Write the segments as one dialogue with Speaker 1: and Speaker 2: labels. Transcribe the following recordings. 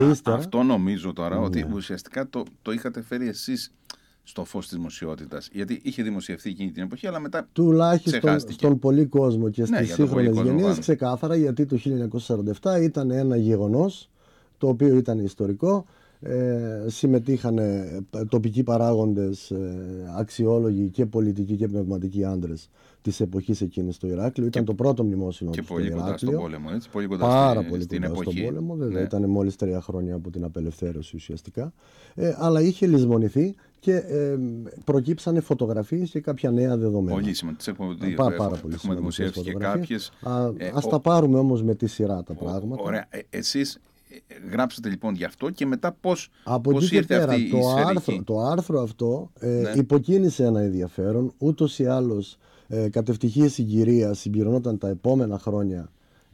Speaker 1: Αυτό νομίζω τώρα, ότι ουσιαστικά το είχατε φέρει εσείς στο φως της δημοσιότητας. Γιατί είχε δημοσιευθεί εκείνη την εποχή, αλλά μετά
Speaker 2: τουλάχιστον στον πολύ κόσμο και
Speaker 1: Ναι,
Speaker 2: στις
Speaker 1: για τον πολύ
Speaker 2: σύγχρονες
Speaker 1: κόσμο,
Speaker 2: γενιές,
Speaker 1: μάλλον.
Speaker 2: ξεκάθαρα, γιατί το 1947 ήταν ένα γεγονός το οποίο ήταν ιστορικό. Συμμετείχαν τοπικοί παράγοντες, αξιόλογοι και πολιτικοί και πνευματικοί άντρες της εποχής εκείνης στο Ηράκλειο. Ήταν το πρώτο μνημόσυνο
Speaker 1: και
Speaker 2: του
Speaker 1: πολύ
Speaker 2: στο
Speaker 1: κοντά
Speaker 2: Ηράκλειο.
Speaker 1: στον πόλεμο, έτσι, πολύ κοντά
Speaker 2: Πάρα πολύ
Speaker 1: στην
Speaker 2: κοντά
Speaker 1: εποχή.
Speaker 2: στον πόλεμο, βέβαια.
Speaker 1: Ναι.
Speaker 2: Ήταν μόλις 3 χρόνια από την απελευθέρωση ουσιαστικά. Αλλά είχε λησμονηθεί και προκύψανε φωτογραφίες και κάποια νέα δεδομένα.
Speaker 1: Πολύ σημαντικές.
Speaker 2: Έχουμε
Speaker 1: δημοσιεύσει και κάποιες.
Speaker 2: Ας τα πάρουμε όμως με τη σειρά τα πράγματα.
Speaker 1: Ωραία. Εσείς γράψατε λοιπόν γι' αυτό και μετά πώς
Speaker 2: ήρθε
Speaker 1: αυτή η σφαιρική.
Speaker 2: Το άρθρο αυτό υποκίνησε ένα ενδιαφέρον. Ούτως ή άλλως, κατ' ευτυχία συγκυρία, συμπληρωνόταν τα επόμενα χρόνια.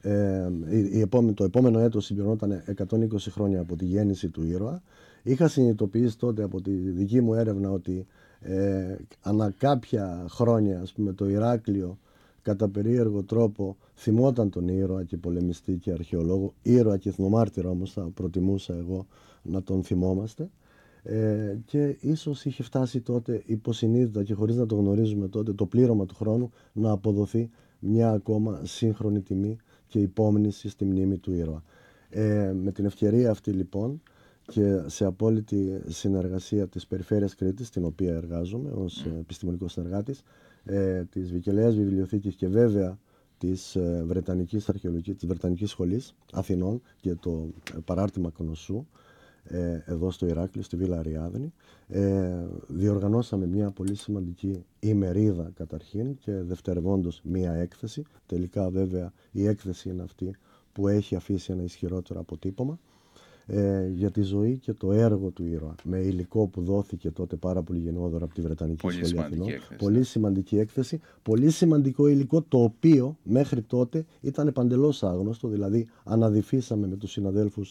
Speaker 2: Το επόμενο έτος συμπληρωνόταν 120 χρόνια από τη γέννηση του ήρωα. Είχα συνειδητοποιήσει τότε από τη δική μου έρευνα ότι ανά κάποια χρόνια, ας πούμε, το Ηράκλειο κατά περίεργο τρόπο θυμόταν τον ήρωα και πολεμιστή και αρχαιολόγο, ήρωα και εθνομάρτυρα όμως θα προτιμούσα εγώ να τον θυμόμαστε, και ίσως είχε φτάσει τότε υποσυνείδητα και χωρίς να το γνωρίζουμε τότε το πλήρωμα του χρόνου να αποδοθεί μια ακόμα σύγχρονη τιμή και υπόμνηση στη μνήμη του ήρωα. Με την ευκαιρία αυτή λοιπόν και σε απόλυτη συνεργασία της Περιφέρειας Κρήτης, στην οποία εργάζομαι ως επιστημονικός συνεργάτης, της Βικελαίας Βιβλιοθήκης και βέβαια της Βρετανικής Αρχαιολογικής, της Βρετανικής Σχολής Αθηνών και το παράρτημα Κονοσσού εδώ στο Ηράκλειο, στη Βίλα Αριάδνη, διοργανώσαμε μια πολύ σημαντική ημερίδα καταρχήν και δευτερευόντως μια έκθεση. Τελικά βέβαια η έκθεση είναι αυτή που έχει αφήσει ένα ισχυρότερο αποτύπωμα για τη ζωή και το έργο του ήρωα, με υλικό που δόθηκε τότε πάρα πολύ γενναιόδωρα από τη Βρετανική Σχολή Αθηνών. Πολύ σημαντική έκθεση, πολύ σημαντικό υλικό, το οποίο μέχρι τότε ήταν παντελώς άγνωστο. Δηλαδή αναδυφίσαμε με τους συναδέλφους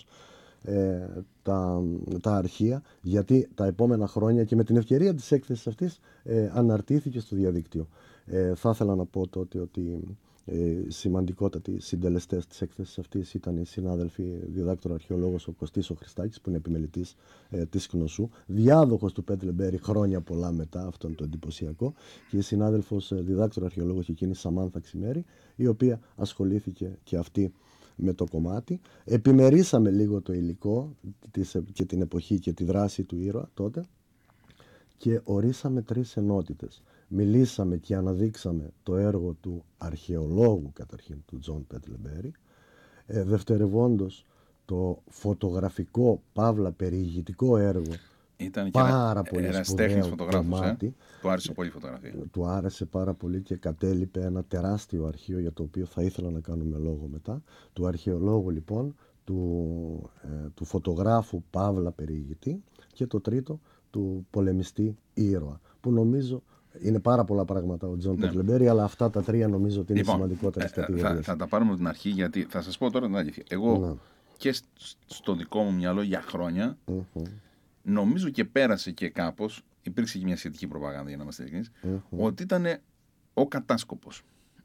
Speaker 2: τα αρχεία, γιατί τα επόμενα χρόνια και με την ευκαιρία της έκθεσης αυτής αναρτήθηκε στο διαδίκτυο. Θα ήθελα να πω τότε ότι σημαντικότατοι συντελεστές της έκθεσης αυτής ήταν οι συνάδελφοι διδάκτορα αρχαιολόγος ο Κωστής ο Χριστάκης, που είναι επιμελητής της Κνωσσού, διάδοχος του Πέτλε Μπέρι χρόνια πολλά μετά, αυτό είναι το εντυπωσιακό, και η συνάδελφος διδάκτορα αρχαιολόγος και εκείνη Σαμάνθα Ξημέρη, η οποία ασχολήθηκε και αυτή με το κομμάτι. Επιμερίσαμε λίγο το υλικό και την εποχή και τη δράση του ήρωα τότε και ορίσαμε 3 ενότητες. Μιλήσαμε και αναδείξαμε το έργο του αρχαιολόγου καταρχήν, του Τζον Πέτλε Μπέρι, δευτερευόντως το φωτογραφικό παύλα περιηγητικό έργο.
Speaker 1: Ήταν
Speaker 2: πάρα
Speaker 1: και
Speaker 2: πολύ
Speaker 1: ερασιτέχνης φωτογράφος,
Speaker 2: κομμάτι.
Speaker 1: Του άρεσε πολύ η φωτογραφία.
Speaker 2: Του άρεσε πάρα πολύ και κατέλειπε ένα τεράστιο αρχείο, για το οποίο θα ήθελα να κάνουμε λόγο μετά. Του αρχαιολόγου λοιπόν, του φωτογράφου παύλα περιηγητή, και το τρίτο του πολεμιστή ήρωα, που νομίζω είναι πάρα πολλά πράγματα ο Τζον Πέτλε Μπέρι, αλλά αυτά τα 3 νομίζω ότι είναι σημαντικότερες κατηγορίες.
Speaker 1: Θα τα πάρουμε από την αρχή, γιατί θα σας πω τώρα την αλήθεια. Εγώ και στο δικό μου μυαλό για χρόνια νομίζω και πέρασε και κάπως, υπήρξε και μια σχετική προπαγάνδα για να είμαστε ειλικρινείς, ότι ήταν ο κατάσκοπος.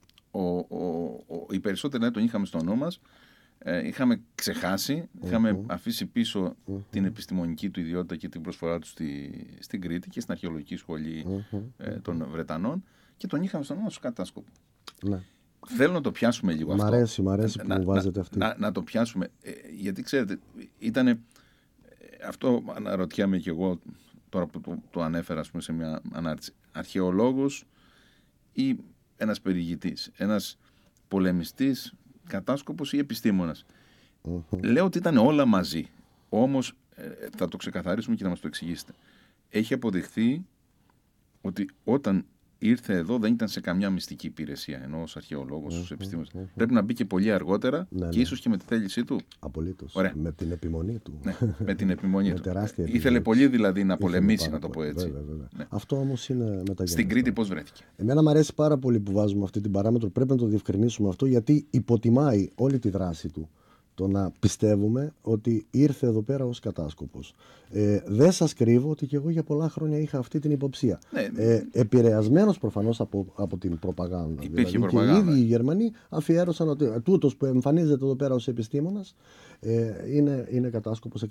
Speaker 1: Οι περισσότεροι τον είχαμε στο νου μας, είχαμε ξεχάσει, είχαμε αφήσει πίσω την επιστημονική του ιδιότητα και την προσφορά του στην Κρήτη και στην αρχαιολογική σχολή των Βρετανών, και τον είχαμε στο νου μας ως κατάσκοπο. Θέλω να το πιάσουμε λίγο αυτό.
Speaker 2: Μ' αρέσει που μου βάζετε αυτή.
Speaker 1: Να το πιάσουμε, γιατί ξέρετε, ήταν αυτό, αναρωτιέμαι και εγώ τώρα που το ανέφερα, ας πούμε, σε μια ανάρτηση. Αρχαιολόγος ή ένας περιηγητής, ένας πολεμιστής, κατάσκοπος ή επιστήμονας. Λέω ότι ήταν όλα μαζί. Όμως θα το ξεκαθαρίσουμε και να μας το εξηγήσετε. Έχει αποδειχθεί ότι όταν ήρθε εδώ δεν ήταν σε καμιά μυστική υπηρεσία, ενώ ως αρχαιολόγος, ως επιστήμονας. Πρέπει να μπήκε πολύ αργότερα και ίσως και με τη θέλησή του.
Speaker 2: Απολύτως. Με την επιμονή του.
Speaker 1: Με την επιμονή του. Ήθελε πολύ δηλαδή να πολεμήσει, να το πω έτσι.
Speaker 2: Βέβαια. Αυτό όμως είναι μεταγενέστερο.
Speaker 1: Στην Κρήτη πώς βρέθηκε?
Speaker 2: Εμένα μου αρέσει πάρα πολύ που βάζουμε αυτή την παράμετρο. Πρέπει να το διευκρινίσουμε αυτό, γιατί υποτιμάει όλη τη δράση του το να πιστεύουμε ότι ήρθε εδώ πέρα ως κατάσκοπος. Δεν σας κρύβω ότι και εγώ για πολλά χρόνια είχα αυτή την υποψία. Επηρεασμένος προφανώς από την προπαγάνδα.
Speaker 1: Υπήρχε
Speaker 2: δηλαδή,
Speaker 1: προπαγάνδα.
Speaker 2: Και οι ίδιοι οι Γερμανοί αφιέρωσαν ότι τούτος που εμφανίζεται εδώ πέρα ως επιστήμονας είναι κατάσκοπος